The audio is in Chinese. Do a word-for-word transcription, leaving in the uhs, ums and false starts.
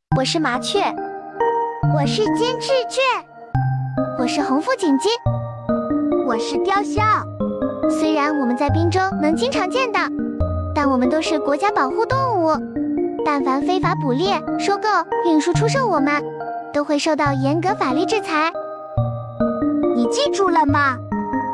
我是麻雀， 我是金翅雀， 我是红腹锦鸡， 我是雕鸮。 虽然我们在滨州能经常见到，但我们都是国家保护动物，但凡非法捕猎、收购、运输、出售我们，都会受到严格法律制裁。 你记住了吗？